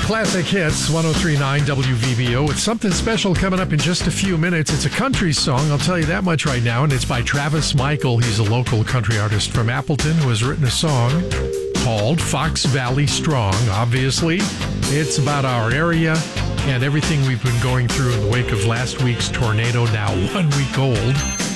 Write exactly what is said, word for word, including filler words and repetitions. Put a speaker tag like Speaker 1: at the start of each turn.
Speaker 1: Classic Hits, one oh three point nine W V B O. With something special coming up in just a few minutes. It's a country song, I'll tell you that much right now, and it's by Travis Michael. He's a local country artist from Appleton who has written a song called Fox Valley Strong. Obviously, it's about our area and everything we've been going through in the wake of last week's tornado, now one week old.